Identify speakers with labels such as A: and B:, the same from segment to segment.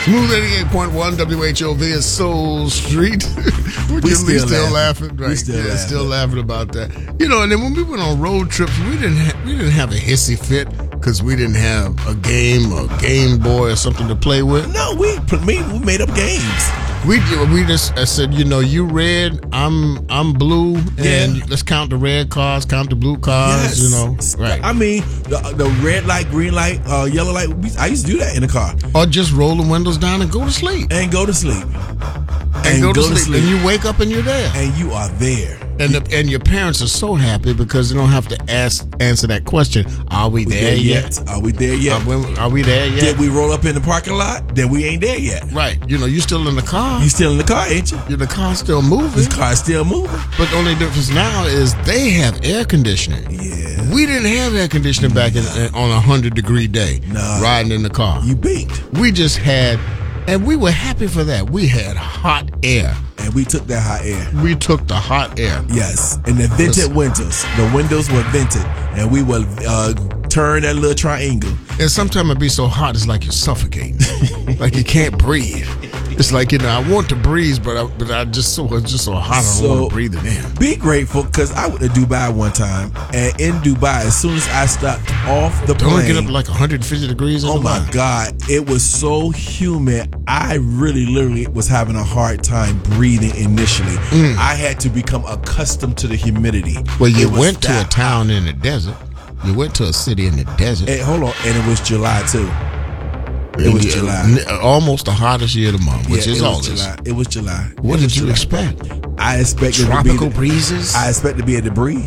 A: Smooth 88.1 WHOV is Soul Street.
B: We still
A: laughing, right? Still laughing about that. You know, and then when we went on road trips, we didn't have a hissy fit because we didn't have a Game Boy or something to play with.
B: No, we made up games.
A: We just said, you know, you red, I'm blue, and let's count the red cars, count the blue cars, you know. Right.
B: I mean, the red light, green light, yellow light, I used to do that in the car.
A: Or just roll the windows down and go to sleep.
B: And go to sleep.
A: And go to sleep. And you wake up and you're there.
B: And you are there.
A: And your parents are so happy because they don't have to answer that question. Are we there yet?
B: Are we there yet?
A: Are we there yet?
B: Did we roll up in the parking lot? Then we ain't there yet.
A: Right. You know, you still in the car.
B: You still in the car, ain't you?
A: The car's still moving.
B: The car's still moving.
A: But the only difference now is they have air conditioning.
B: Yeah.
A: We didn't have air conditioning back on a 100-degree day. Riding in the car.
B: You baked.
A: We just had, and we were happy for that. We had hot air.
B: And we took that hot air.
A: We took the hot air.
B: Yes. And the vented windows. The windows were vented. And we would turn that little triangle.
A: And sometimes it'd be so hot, it's like you're suffocating. like you can't breathe. It's like, you know, I want to breathe, but it's just so hot, I don't want to breathe it in.
B: Be grateful, because I went to Dubai one time, and in Dubai, as soon as I stepped off the plane,
A: don't it get up like 150 degrees in Dubai?
B: Oh my God, it was so humid. I literally was having a hard time breathing initially. I had to become accustomed to the humidity.
A: Well, you went to a town in the desert. You went to a city in the desert.
B: And hold on, and it was July too. It was July.
A: Almost the hottest year of the month, which is August.
B: It was July.
A: What did you expect?
B: I expected
A: tropical breezes.
B: I expect to be able to breathe.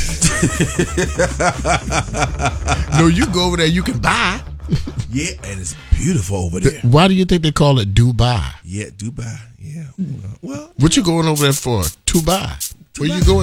A: No, you go over there, you can buy.
B: Yeah, and it's beautiful over there.
A: Why do you think they call it Dubai?
B: Yeah, Dubai. Yeah. Well,
A: what you going over there for? Dubai. Where you going?